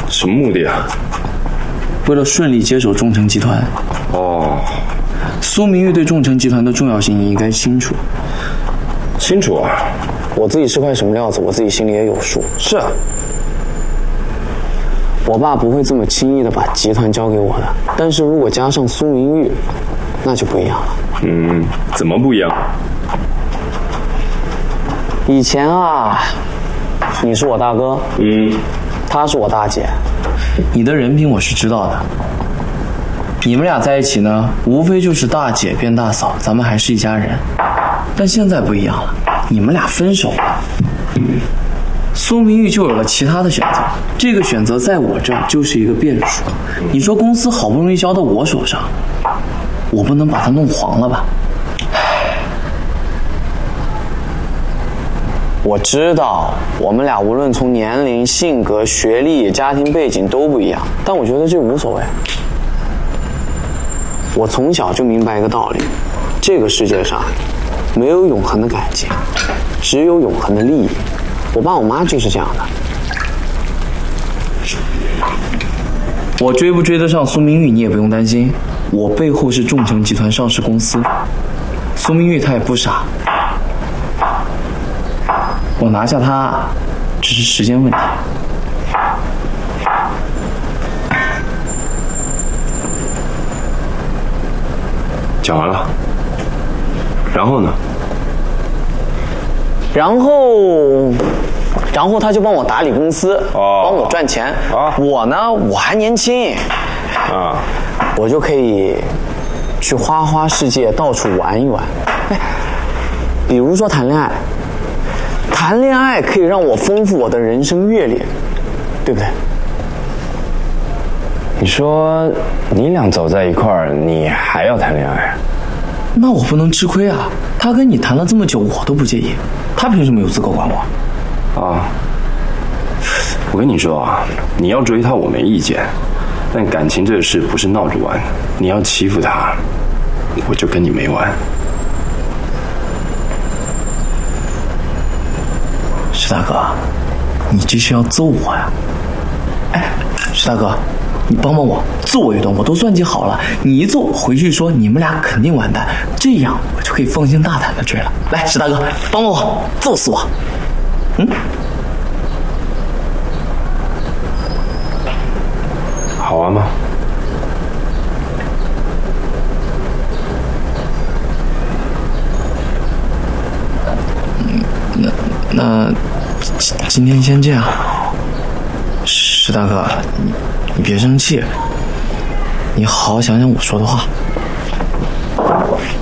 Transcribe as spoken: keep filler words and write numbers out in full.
什么目的啊？ 为了顺利接手众诚集团。 哦， 苏明玉对众诚集团的重要性你应该清楚。 清楚啊， 我自己是块什么料子，我自己心里也有数。 是啊， 我爸不会这么轻易的把集团交给我的。但是如果加上苏明玉，那就不一样了。 嗯，怎么不一样？ 以前啊，你是我大哥， 嗯， 他是我大姐，你的人品我是知道的。你们俩在一起呢，无非就是大姐变大嫂，咱们还是一家人。但现在不一样了，你们俩分手了，苏明玉就有了其他的选择，这个选择在我这儿就是一个变数。你说公司好不容易交到我手上，我不能把它弄黄了吧？我知道我们俩无论从年龄、性格、学历、家庭背景都不一样，但我觉得这无所谓。我从小就明白一个道理，这个世界上没有永恒的感情，只有永恒的利益。我爸我妈就是这样的。我追不追得上苏明玉你也不用担心，我背后是众诚集团上市公司，苏明玉她也不傻，我拿下她只是时间问题。 讲完了，然后呢？ 然后，然后他就帮我打理公司， 哦、 帮我赚钱。 啊、 我呢，我还年轻， 啊， 我就可以去花花世界到处玩一玩。哎，比如说谈恋爱，谈恋爱可以让我丰富我的人生阅历，对不对？ 你说你俩走在一块儿，你还要谈恋爱？ 那我不能吃亏啊！他跟你谈了这么久，我都不介意，他凭什么有资格管我？ 啊，我跟你说啊，你要追他我没意见，但感情这事不是闹着玩，你要欺负他，我就跟你没完。 石大哥，你这是要揍我呀？哎，石大哥，你帮帮我，揍我一顿，我都算计好了。你一揍，回去说你们俩肯定完蛋，这样我就可以放心大胆的追了。来，石大哥，帮帮我，揍死我！嗯， 好玩吗？ 嗯，那那今天先这样。石大哥，你你别生气，你好好想想我说的话。